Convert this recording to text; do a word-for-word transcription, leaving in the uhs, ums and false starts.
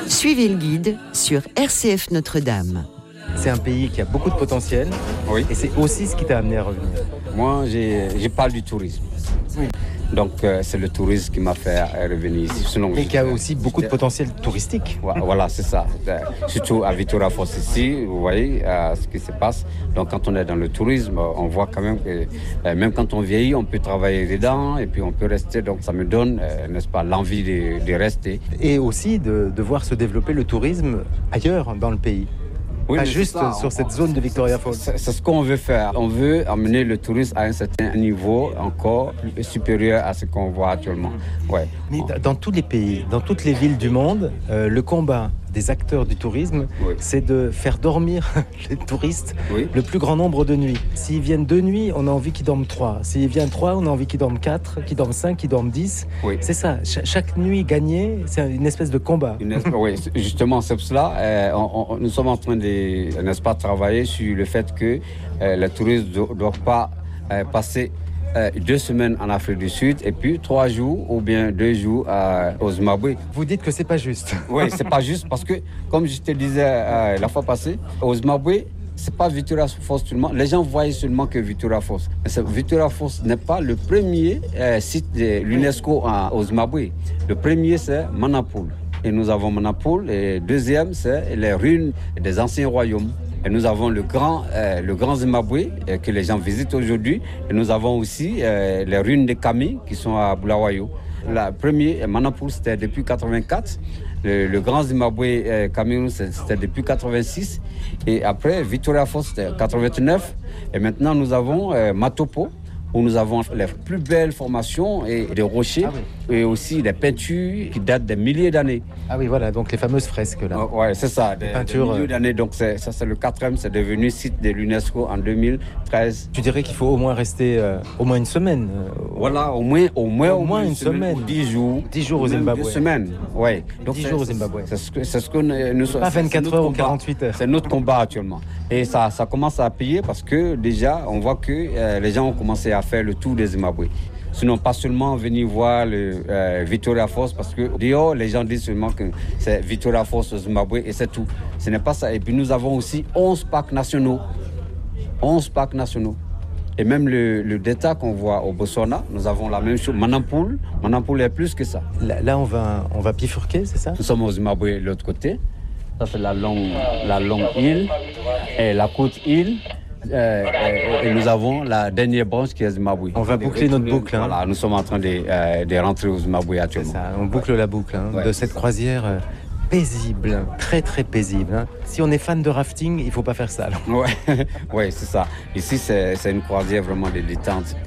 Suivez le guide sur R C F Notre-Dame. C'est un pays qui a beaucoup de potentiel. Oui. Et c'est aussi ce qui t'a amené à revenir. Moi, j'ai, je parle du tourisme. Oui. Donc, euh, c'est le tourisme qui m'a fait revenir ici. Sinon, Et je- qui a aussi beaucoup de potentiel touristique. Voilà, c'est ça. Euh, Surtout à Victoria Falls ici, vous voyez euh, ce qui se passe. Donc, quand on est dans le tourisme, on voit quand même que euh, même quand on vieillit, on peut travailler dedans et puis on peut rester. Donc, ça me donne, euh, n'est-ce pas, l'envie de, de rester. Et aussi de, de voir se développer le tourisme ailleurs dans le pays. Oui, Pas mais juste c'est ça, sur on- cette zone de Victoria Falls. C'est c'est ce qu'on veut faire. On veut amener le tourisme à un certain niveau encore plus supérieur à ce qu'on voit actuellement. Ouais. Mais d- dans tous les pays, dans toutes les villes du monde, euh, le combat des acteurs du tourisme, Oui. c'est de faire dormir les touristes Oui. le plus grand nombre de nuits. S'ils viennent deux nuits, on a envie qu'ils dorment trois. S'ils viennent trois, on a envie qu'ils dorment quatre, qu'ils dorment cinq, qu'ils dorment dix. Oui. C'est ça. Cha- chaque nuit gagnée, c'est une espèce de combat. Une espèce- oui, c'est- justement, c'est pour cela euh, on, on- nous sommes en train de, n'est-ce pas, travailler sur le fait que euh, les touristes ne doivent pas euh, passer euh, deux semaines en Afrique du Sud et puis trois jours ou bien deux jours euh, au Zimbabwe. Vous dites que c'est pas juste. Oui, c'est pas juste parce que, comme je te disais euh, la fois passée, au Zimbabwe, c'est pas Victoria Falls seulement. Les gens voyaient seulement que Victoria Falls. Mais c'est- Victoria Falls n'est pas le premier euh, site de l'UNESCO en- au Zimbabwe. Le premier, c'est Manapool. Et nous avons Manapool. Et deuxième, c'est les ruines des anciens royaumes. Et nous avons le grand, euh, le grand Zimbabwe euh, que les gens visitent aujourd'hui. Et nous avons aussi euh, les ruines de Kami qui sont à Bulawayo. La première, Manapool, c'était depuis quatre-vingt-quatre. Le, le grand Zimbabwe euh, Cameroun, c'est- c'était depuis quatre-vingt-six. Et après, Victoria Falls, c'était quatre-vingt-neuf. Et maintenant, nous avons euh, Matopo, où nous avons les plus belles formations et des rochers, Ah oui. et aussi des peintures qui datent des milliers d'années. Ah oui, voilà, donc les fameuses fresques là. Euh, ouais, c'est ça, des, des peintures, milliers euh. d'années. Donc c'est, ça, c'est le quatrième, c'est devenu site de l'UNESCO en deux mille treize. Tu dirais qu'il faut au moins rester euh, au moins une semaine. euh, Voilà, au moins, au moins, Au moins une semaine. ou dix jours. dix jours au Même Zimbabwe. Deux semaines, ouais. dix c'est- jours au c'est- Zimbabwe. C'est ce que, c'est ce que nous, nous sommes. Pas c'est- c'est vingt-quatre notre heures ou combat. quarante-huit heures. C'est notre combat actuellement. Et ça, ça commence à payer parce que déjà, on voit que euh, les gens ont commencé à faire le tour des Zimbabwe. Sinon, pas seulement venir voir le euh, Victoria Falls, parce que dehors, les gens disent seulement que c'est Victoria Falls au Zimbabwe et c'est tout. Ce n'est pas ça. Et puis nous avons aussi onze parcs nationaux. onze parcs nationaux. Et même le, le delta qu'on voit au Botswana, nous avons la même chose. Manapool, Manapool est plus que ça. Là, là, on va, on va bifurquer, c'est ça? Nous sommes au Zimbabwe de l'autre côté. Ça, c'est la longue, la longue île et la côte île. Euh, et, et nous avons la dernière branche qui est Zimbabwe. On va boucler notre boucle, hein. Voilà, nous sommes en train de, euh, de rentrer au Zimbabwe C'est actuellement. ça, on boucle la boucle hein, Ouais, de c'est cette ça. croisière euh, paisible, très très paisible. hein. Si on est fan de rafting, il faut pas faire ça. alors. Ouais, ouais, c'est ça. Ici, c'est, c'est une croisière vraiment de détente.